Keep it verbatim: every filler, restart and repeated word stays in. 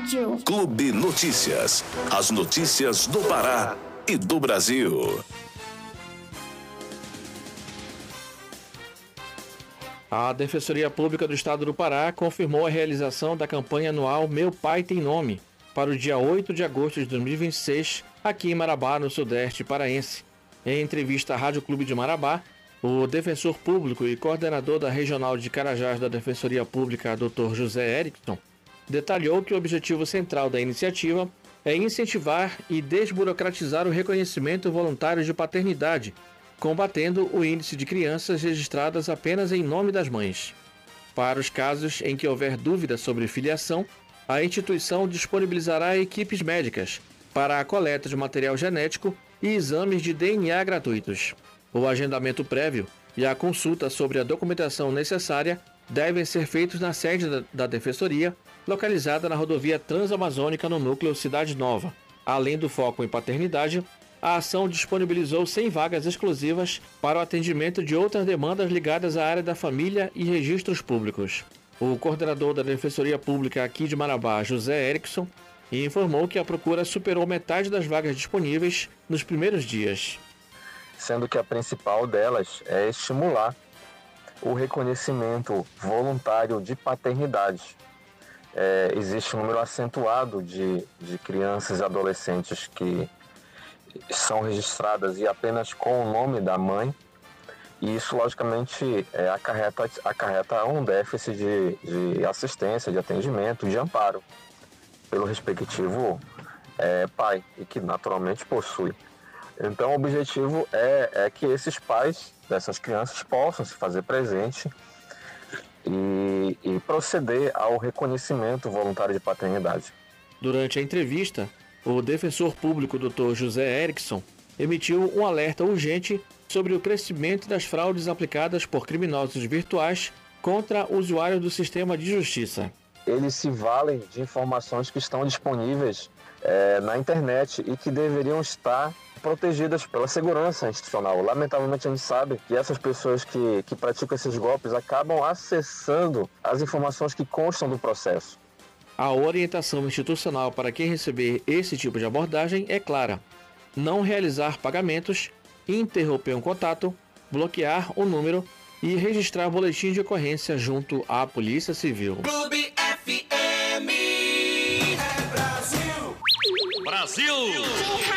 Rádio Clube Notícias. As notícias do Pará e do Brasil. A Defensoria Pública do Estado do Pará confirmou a realização da campanha anual Meu Pai Tem Nome para o dia oito de agosto de dois mil e vinte e seis, aqui em Marabá, no Sudeste paraense. Em entrevista à Rádio Clube de Marabá, o defensor público e coordenador da Regional de Carajás da Defensoria Pública, doutor José Erickson, detalhou que o objetivo central da iniciativa é incentivar e desburocratizar o reconhecimento voluntário de paternidade, combatendo o índice de crianças registradas apenas em nome das mães. Para os casos em que houver dúvida sobre filiação, a instituição disponibilizará equipes médicas para a coleta de material genético e exames de D N A gratuitos. O agendamento prévio e a consulta sobre a documentação necessária devem ser feitos na sede da, da Defensoria, localizada na rodovia Transamazônica no núcleo Cidade Nova. Além do foco em paternidade, a ação disponibilizou cem vagas exclusivas para o atendimento de outras demandas ligadas à área da família e registros públicos. O coordenador da Defensoria Pública aqui de Marabá, José Erickson, informou que a procura superou metade das vagas disponíveis nos primeiros dias. Sendo que a principal delas é estimular o reconhecimento voluntário de paternidade. É, existe um número acentuado de, de crianças e adolescentes que são registradas e apenas com o nome da mãe, e isso logicamente é, acarreta, acarreta um déficit de, de assistência, de atendimento, de amparo pelo respectivo é, pai, e que naturalmente possui. Então o objetivo é, é que esses pais dessas crianças possam se fazer presente e, e proceder ao reconhecimento voluntário de paternidade. Durante a entrevista, o defensor público doutor José Erickson emitiu um alerta urgente sobre o crescimento das fraudes aplicadas por criminosos virtuais contra usuários do sistema de justiça. Eles se valem de informações que estão disponíveis é, na internet e que deveriam estar protegidas pela segurança institucional. Lamentavelmente a gente sabe que essas pessoas que, que praticam esses golpes acabam acessando as informações que constam do processo. A orientação institucional para quem receber esse tipo de abordagem é clara: não realizar pagamentos, interromper um contato, bloquear o número e registrar boletim de ocorrência junto à Polícia Civil. Clube F M. É Brasil! Brasil!